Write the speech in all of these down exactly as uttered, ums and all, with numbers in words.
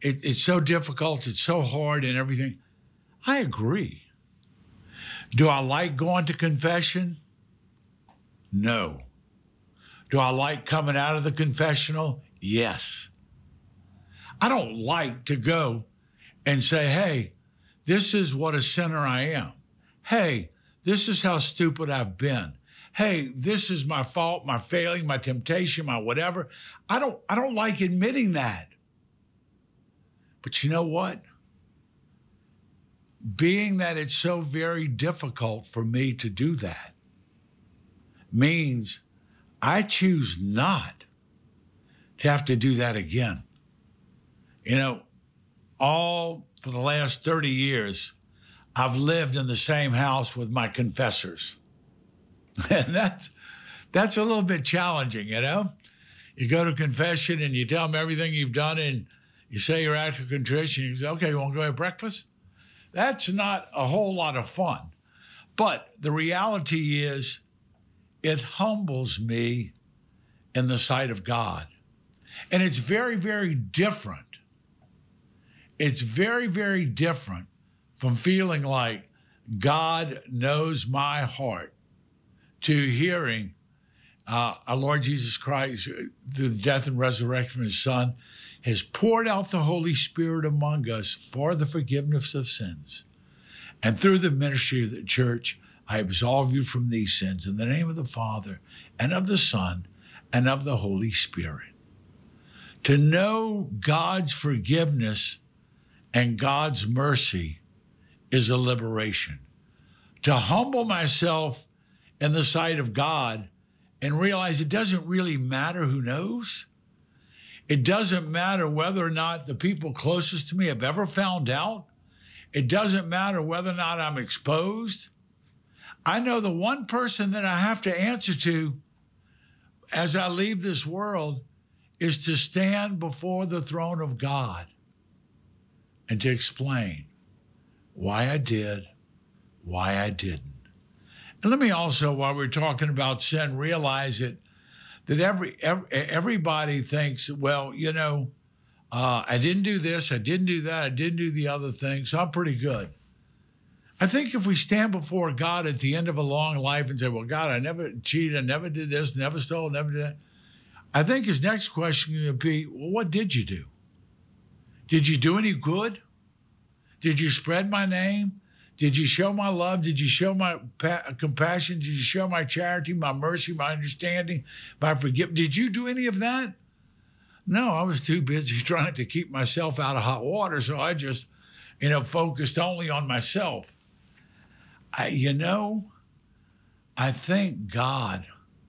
it, it's so difficult, it's so hard and everything. I agree. Do I like going to confession? No. Do I like coming out of the confessional? Yes. I don't like to go and say, hey, this is what a sinner I am. Hey, this is how stupid I've been. Hey, this is my fault, my failing, my temptation, my whatever. I don't, I don't like admitting that. But you know what? Being that it's so very difficult for me to do that means I choose not to have to do that again. You know, all for the last thirty years, I've lived in the same house with my confessors. And that's, that's a little bit challenging, you know? You go to confession and you tell them everything you've done and you say your act of contrition. You say, okay, you want to go have breakfast? That's not a whole lot of fun. But the reality is it humbles me in the sight of God. And it's very, very different. It's very, very different from feeling like God knows my heart to hearing uh, our Lord Jesus Christ, through the death and resurrection of his Son, has poured out the Holy Spirit among us for the forgiveness of sins. And through the ministry of the church, I absolve you from these sins in the name of the Father and of the Son and of the Holy Spirit. To know God's forgiveness and God's mercy is a liberation. To humble myself in the sight of God and realize it doesn't really matter who knows. It doesn't matter whether or not the people closest to me have ever found out. It doesn't matter whether or not I'm exposed. I know the one person that I have to answer to as I leave this world is to stand before the throne of God and to explain why I did, why I didn't. And let me also, while we're talking about sin, realize that that every, every everybody thinks, well, you know, uh, I didn't do this, I didn't do that, I didn't do the other thing, so I'm pretty good. I think if we stand before God at the end of a long life and say, well, God, I never cheated, I never did this, never stole, never did that, I think his next question is going to be, well, what did you do? Did you do any good? Did you spread my name? Did you show my love? Did you show my pa- compassion? Did you show my charity, my mercy, my understanding, my forgiveness? Did you do any of that? No, I was too busy trying to keep myself out of hot water, so I just, you know, focused only on myself. I, you know, I think God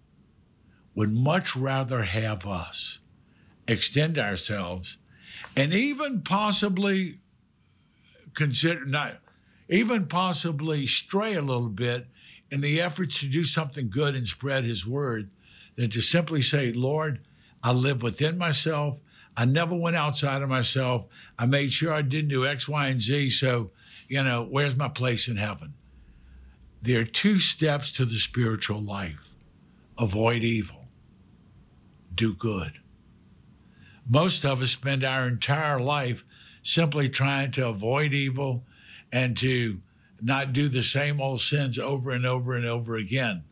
would much rather have us extend ourselves and even possibly consider, not even possibly stray a little bit in the efforts to do something good and spread his word than to simply say, Lord, I live within myself. I never went outside of myself. I made sure I didn't do X, Y, and Z. So, you know, where's my place in heaven? There are two steps to the spiritual life. Avoid evil. Do good. Most of us spend our entire life simply trying to avoid evil and to not do the same old sins over and over and over again.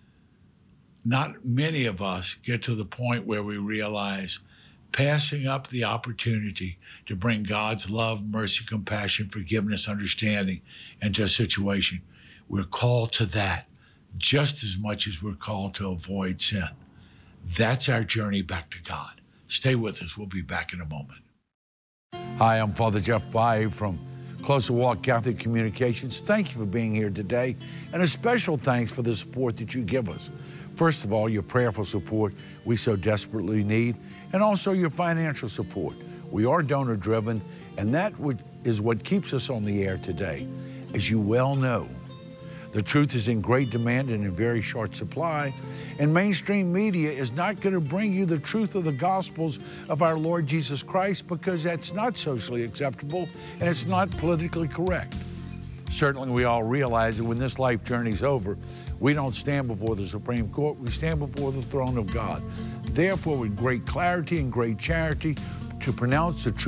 Not many of us get to the point where we realize passing up the opportunity to bring God's love, mercy, compassion, forgiveness, understanding into a situation. We're called to that just as much as we're called to avoid sin. That's our journey back to God. Stay with us. We'll be back in a moment. Hi, I'm Father Jeff Baye from Closer Walk Catholic Communications. Thank you for being here today, and a special thanks for the support that you give us. First of all, your prayerful support we so desperately need, and also your financial support. We are donor-driven, and that is what keeps us on the air today. As you well know, the truth is in great demand and in very short supply, and mainstream media is not going to bring you the truth of the Gospels of our Lord Jesus Christ because that's not socially acceptable and it's not politically correct. Certainly we all realize that when this life journey's over, we don't stand before the Supreme Court, we stand before the throne of God. Therefore, with great clarity and great charity, to pronounce the truth